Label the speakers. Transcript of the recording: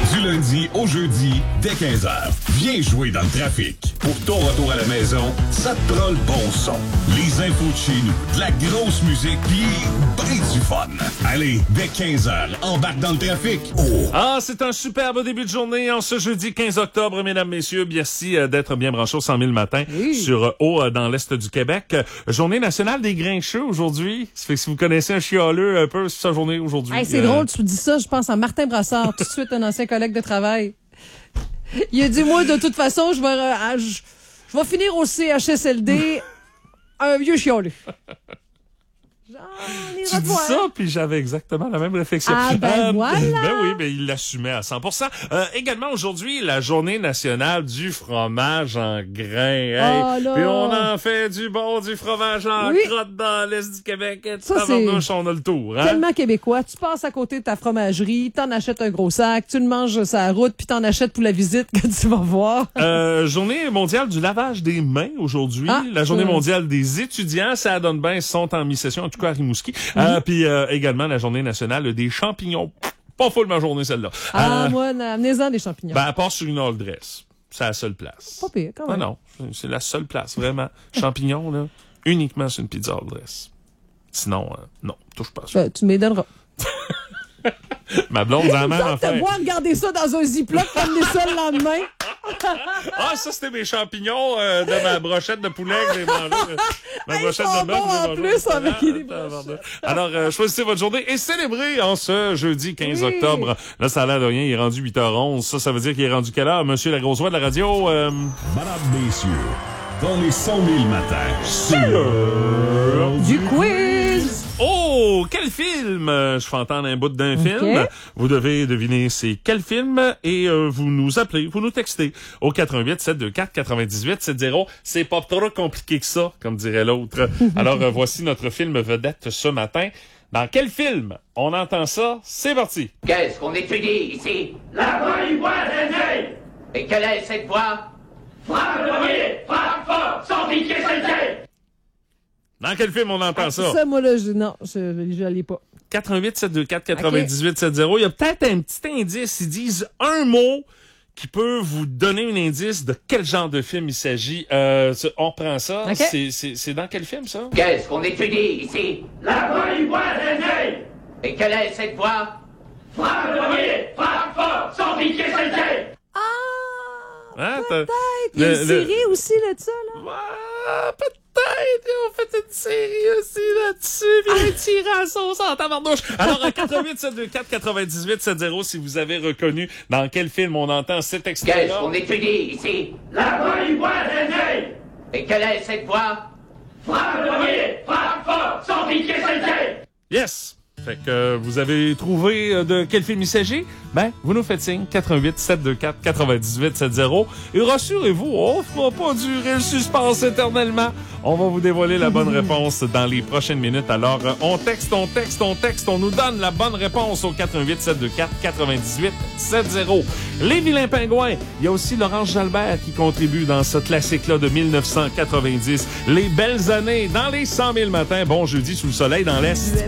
Speaker 1: Du lundi au jeudi, dès 15h. Viens jouer dans le trafic. Pour ton retour à la maison, ça te prend le bon son. Les infos de chez nous, de la grosse musique, pis ben du fun. Allez, dès 15h, embarque dans le trafic.
Speaker 2: Ah, c'est un superbe début de journée en ce jeudi 15 octobre, mesdames, messieurs. Merci d'être bien branchés au 100 000 matin sur dans l'Est du Québec. Journée nationale des grincheux aujourd'hui. Ça fait que si vous connaissez un chialeux un peu, c'est sa journée aujourd'hui.
Speaker 3: Hey, c'est drôle, tu dis ça, je pense à Martin Brassard, tout de suite un ancien collègue de travail. Il a dit, moi, de toute façon, je vais finir au CHSLD un vieux chialeux.
Speaker 2: Tu dis ça, puis j'avais exactement la même réflexion.
Speaker 3: Ah, voilà!
Speaker 2: Ben oui, mais il l'assumait à 100%. Également, aujourd'hui, la journée nationale du fromage en grains. Hey, puis on en fait du bon, du fromage en crotte dans l'Est du Québec.
Speaker 3: Ça, c'est
Speaker 2: on a le tour. Hein?
Speaker 3: Tellement québécois. Tu passes à côté de ta fromagerie, t'en achètes un gros sac, tu le manges sur la route, puis t'en achètes pour la visite que tu vas voir.
Speaker 2: Journée mondiale du lavage des mains aujourd'hui. La journée mondiale des étudiants, ça donne bien, sont en mi-session, en tout cas à Rimouski. Puis également la journée nationale des champignons. Pas full ma journée, celle-là.
Speaker 3: Moi, amenez-en des champignons.
Speaker 2: Ben, à part sur une all dress. C'est la seule place.
Speaker 3: Pas pire, quand même.
Speaker 2: Non, c'est la seule place, vraiment. Champignons, là, uniquement sur une pizza all dress. Sinon, non, touche pas à ça.
Speaker 3: Tu me les donneras.
Speaker 2: Ma blonde a la même affaire.
Speaker 3: T'as beau garder ça dans un ziploc, ramener ça le lendemain.
Speaker 2: Ça, c'était mes champignons de ma brochette de poulet que j'ai mangé. Ma brochette de bœuf.
Speaker 3: En plus, avec les brochettes.
Speaker 2: Alors, choisissez votre journée et célébrez en ce jeudi 15 octobre. Là, ça a l'air de rien. Il est rendu 8h11. Ça veut dire qu'il est rendu quelle heure, monsieur la grosse voix de la radio?
Speaker 1: Madame, messieurs, dans les 100 000 matins, c'est l'heure
Speaker 3: du quiz!
Speaker 2: Oh, quel film? Je fais entendre un bout d'un film. Vous devez deviner c'est quel film et vous nous appelez, vous nous textez au 88 724 98 70. C'est pas trop compliqué que ça, comme dirait l'autre. Alors, voici notre film vedette ce matin. Dans quel film on entend ça? C'est parti.
Speaker 4: Qu'est-ce qu'on étudie ici? La voix aînée! Et quelle est cette voix? Frappe le premier, frappe fort, sans pitié celle-ci!
Speaker 2: Dans quel film on entend ça?
Speaker 3: Ça, moi, là, je l'ai pas.
Speaker 2: 88 724 98 70. Il y a peut-être un petit indice. Ils disent un mot qui peut vous donner un indice de quel genre de film il s'agit. On prend ça. C'est dans quel film, ça?
Speaker 4: Qu'est-ce qu'on étudie ici? La voix aînée! Et quelle est cette voix? Frappe le premier, frappe fort, sans pitié celle-ci!
Speaker 3: Peut-être. Il y a une série aussi là de ça, là.
Speaker 2: Peut-être. On fait une série aussi là-dessus. Puis un tiré à sauce en tabarnouche. Alors, 88 724 98 70, si vous avez reconnu dans quel film on entend cet extrait-là.
Speaker 4: Qu'est-ce qu'on étudie ici? La voix aînée! Et quelle est cette voix? Frappe le premier, frappe fort, sans pitié celle-ci!
Speaker 2: Yes! Fait que vous avez trouvé de quel film il s'agit? Ben, vous nous faites signe, 88 724 98 70. Et rassurez-vous, on fera pas durer le suspense éternellement. On va vous dévoiler la bonne réponse dans les prochaines minutes. Alors, on texte, on nous donne la bonne réponse au 88 724 98 70. Les vilains pingouins, il y a aussi Laurence Jalbert qui contribue dans ce classique-là de 1990. Les belles années dans les 100 000 matins. Bon jeudi sous le soleil dans l'Est.